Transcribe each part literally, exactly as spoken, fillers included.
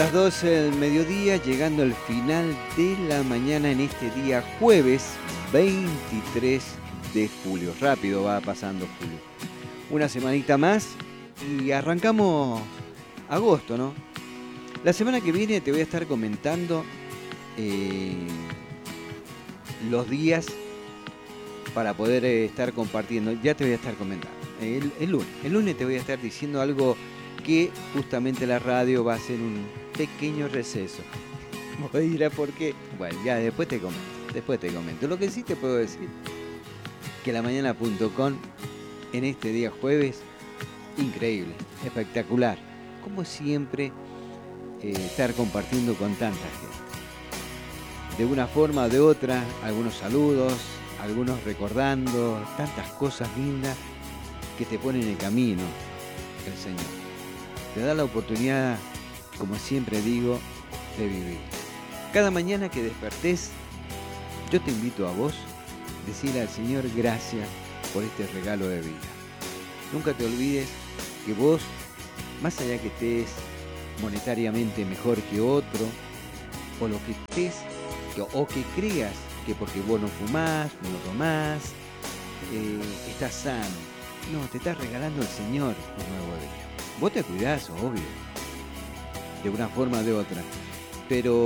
Las doce del mediodía, llegando al final de la mañana en este día jueves veintitrés de julio. Rápido va pasando julio. Una semanita más y arrancamos agosto, ¿no? La semana que viene te voy a estar comentando eh, los días para poder eh, estar compartiendo. Ya te voy a estar comentando. El, el lunes. El lunes te voy a estar diciendo algo que justamente la radio va a hacer un pequeño receso. Vos dirás por qué. Bueno, ya después te comento. Después te comento. Lo que sí te puedo decir que la mañana punto com en este día jueves, increíble, espectacular. Como siempre, eh, estar compartiendo con tanta gente. De una forma o de otra, algunos saludos, algunos recordando tantas cosas lindas que te ponen en el camino el Señor. Te da la oportunidad, como siempre digo, de vivir. Cada mañana que despertés, yo te invito a vos a decirle al Señor gracias por este regalo de vida. Nunca te olvides que vos, más allá que estés monetariamente mejor que otro, o lo que estés, o que creas que porque vos no fumás, no tomás, eh, estás sano. No, te está regalando el Señor un nuevo día. Vos te cuidás, obvio, de una forma o de otra, pero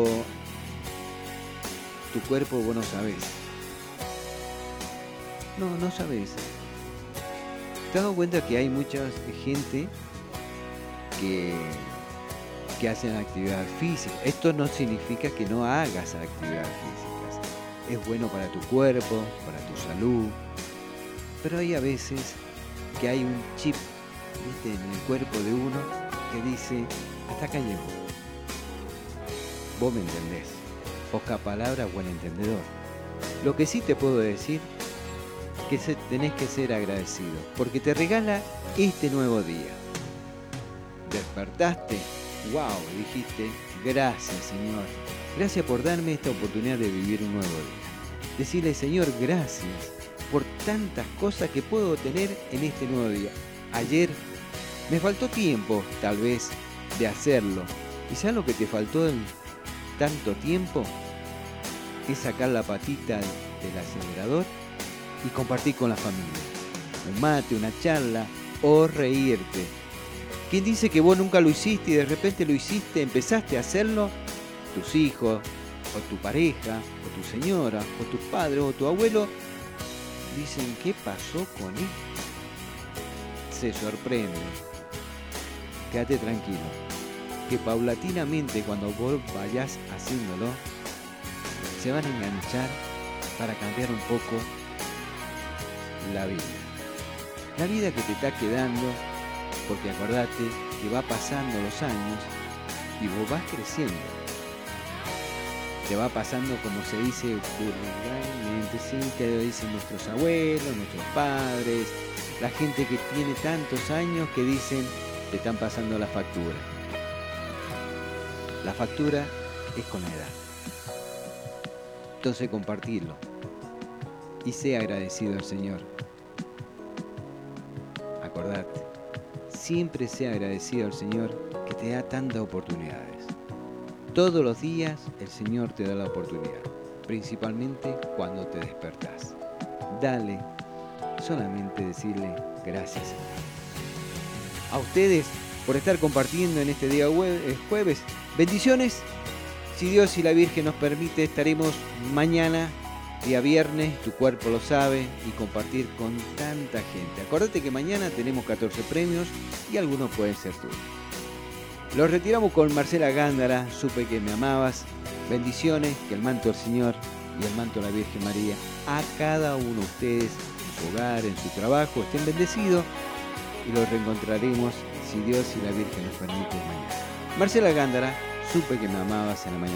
tu cuerpo vos no sabés. No, no sabés. ¿Te has dado cuenta que hay mucha gente que, que hacen actividad física? Esto no significa que no hagas actividad física. Es bueno para tu cuerpo, para tu salud, pero hay a veces que hay un chip, ¿viste?, en el cuerpo de uno que dice, hasta acá llegó. Vos me entendés. Poca palabra, buen entendedor. Lo que sí te puedo decir que se, tenés que ser agradecido, porque te regala este nuevo día. Despertaste, wow, dijiste, gracias Señor. Gracias por darme esta oportunidad de vivir un nuevo día. Decirle, Señor, gracias por tantas cosas que puedo tener en este nuevo día. Ayer me faltó tiempo, tal vez, de hacerlo. ¿Y sabes lo que te faltó en tanto tiempo? Es sacar la patita del acelerador y compartir con la familia. Un mate, una charla o reírte. ¿Quién dice que vos nunca lo hiciste y de repente lo hiciste, empezaste a hacerlo? Tus hijos, o tu pareja, o tu señora, o tus padres, o tu abuelo dicen, ¿qué pasó con él? Se sorprende. Quédate tranquilo, que paulatinamente cuando vos vayas haciéndolo, se van a enganchar para cambiar un poco la vida. La vida que te está quedando, porque acordate que va pasando los años y vos vas creciendo. Te va pasando, como se dice vulgarmente, sí, que lo dicen nuestros abuelos, nuestros padres, la gente que tiene tantos años que dicen, te están pasando la factura. La factura es con la edad. Entonces compartirlo y sea agradecido al Señor. Acordate, siempre sea agradecido al Señor que te da tantas oportunidades. Todos los días el Señor te da la oportunidad, principalmente cuando te despertás. Dale, solamente decirle gracias, Señor. A ustedes por estar compartiendo en este día jueves. Bendiciones. Si Dios y la Virgen nos permite, estaremos mañana, día viernes, tu cuerpo lo sabe, y compartir con tanta gente. Acordate que mañana tenemos catorce premios y algunos pueden ser tuyos. Los retiramos con Marcela Gándara, Supe que me amabas. Bendiciones, que el manto del Señor y el manto de la Virgen María a cada uno de ustedes, en su hogar, en su trabajo, estén bendecidos y los reencontraremos, si Dios y la Virgen nos permite, mañana. Marcela Gándara, Supe que me amabas, en la mañana.